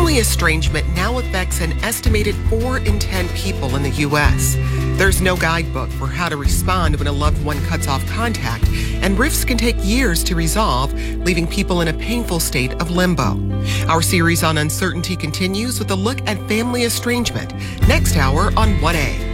Family estrangement now affects an estimated 4 in 10 people in the U.S. There's no guidebook for how to respond when a loved one cuts off contact, and rifts can take years to resolve, leaving people in a painful state of limbo. Our series on uncertainty continues with a look at family estrangement next hour on 1A.